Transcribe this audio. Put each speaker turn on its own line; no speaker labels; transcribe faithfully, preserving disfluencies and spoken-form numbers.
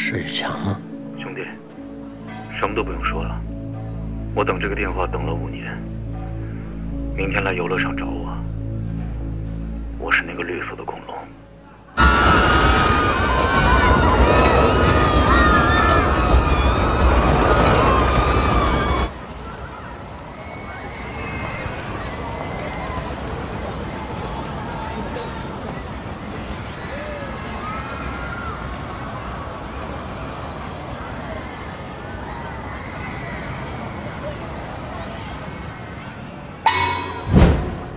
石宇强吗？
兄弟，什么都不用说了，我等这个电话等了五年。明天来游乐场找我，我是那个绿色的恐龙。